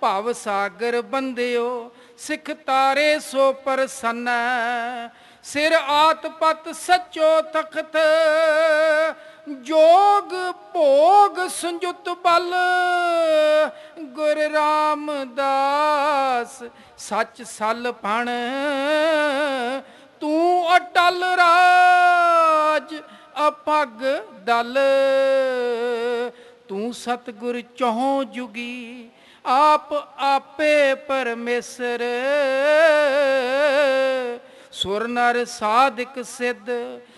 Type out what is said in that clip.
ਭਵ ਸਾਗਰ ਬੰਦਿਓ ਸਿੱਖ ਤਾਰੇ ਸੋ ਪ੍ਰਸੰਨ ਸਿਰ ਆਤ ਪਤ ਸੱਚੋ ਤਖਤ ਜੋਗ ਭੋਗ ਸੰਜੁਤ ਬਲ ਗੁਰ ਰਾਮਦਾਸ ਸੱਚ ਸਲ ਭਣ ਤੂੰ ਅਟਲ ਰਾਜ ਅਪੱਗ ਦਲ ਤੂੰ ਸਤਿਗੁਰ ਚਹੁ ਜੁਗੀ ਆਪ ਆਪੇ ਪਰਮੇਸ਼ਰ ਸੁਰ ਨਰ ਸਾਧਕ ਸਿੱਧ